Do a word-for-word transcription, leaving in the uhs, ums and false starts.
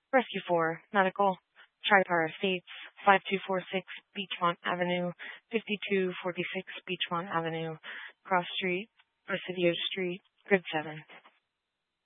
Rescue four, Medical, Tripar Estates, five two four six Beachmont Avenue, fifty-two forty-six Beachmont Avenue, Cross Street, Presidio Street, Grid seven.